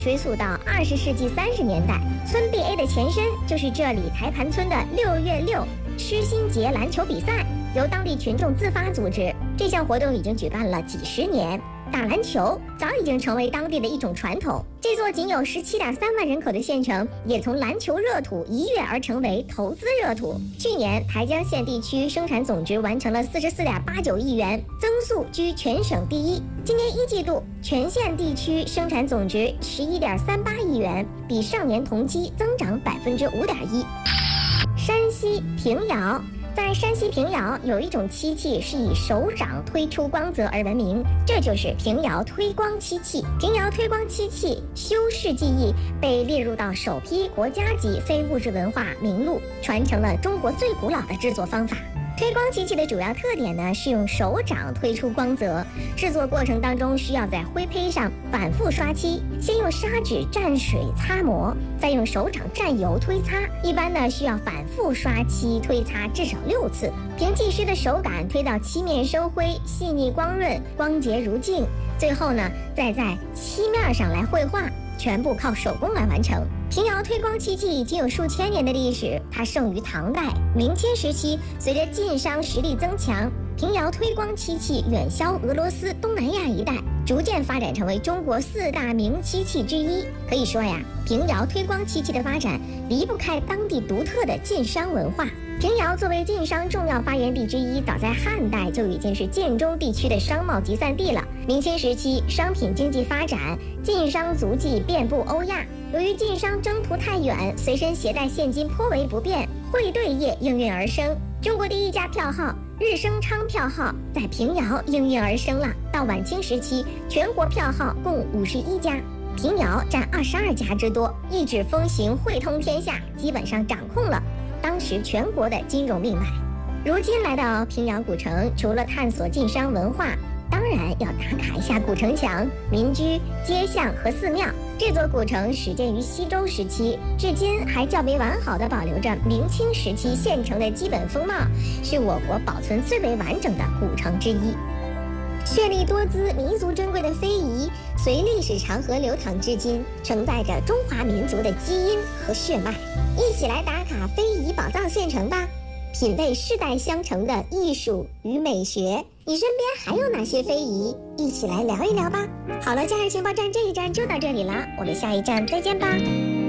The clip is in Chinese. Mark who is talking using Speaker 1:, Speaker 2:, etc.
Speaker 1: 追溯到20世纪30年代，村 BA 的前身就是这里台盘村的6月6施新节篮球比赛，由当地群众自发组织。这项活动已经举办了几十年，打篮球早已经成为当地的一种传统。这座仅有17.3万人口的县城，也从篮球热土一跃而成为投资热土。去年，台江县地区生产总值完成了44.89亿元，增速居全省第一。今年1季度，全县地区生产总值11.38亿元，比上年同期增长5.1%。山西平遥。在山西平遥有一种漆器是以手掌推出光泽而闻名，这就是平遥推光漆器。平遥推光漆器修饰技艺被列入到首批国家级非物质文化名录，传承了中国最古老的制作方法。推光漆器的主要特点呢是用手掌推出光泽，制作过程当中需要在灰胚上反复刷漆，先用砂纸蘸水擦磨，再用手掌蘸油推擦，一般呢需要反复刷漆推擦至少6次。凭技师的手感推到漆面收灰，细腻光润，光洁如镜，最后呢再在漆面上来绘画，全部靠手工来完成。平遥推光漆器已经有数千年的历史，它盛于唐代、明清时期。随着晋商实力增强，平遥推光漆器远销俄罗斯、东南亚一带，逐渐发展成为中国4大名漆器之一。可以说呀，平遥推光漆器的发展离不开当地独特的晋商文化。平遥作为晋商重要发源地之一，早在汉代就已经是晋中地区的商贸集散地了。明清时期，商品经济发展，晋商足迹遍布欧亚。由于晋商征途太远，随身携带现金颇为不便，汇兑业应运而生。中国第一家票号日升昌票号在平遥应运而生了。到晚清时期，全国票号共51家，平遥占22家之多，一纸风行汇通天下，基本上掌控了当时全国的金融命脉。如今来到平遥古城，除了探索晋商文化，当然要打卡一下古城墙、民居、街巷和寺庙。这座古城始建于西周时期，至今还较为完好的保留着明清时期县城的基本风貌，是我国保存最为完整的古城之一。绚丽多姿、弥足珍贵的非遗，随历史长河流淌至今，承载着中华民族的基因和血脉。一起来打卡非遗宝藏县城吧，品味世代相承的艺术与美学。你身边还有哪些非遗？一起来聊一聊吧。好了，假日情报站这一站就到这里了，我们下一站再见吧。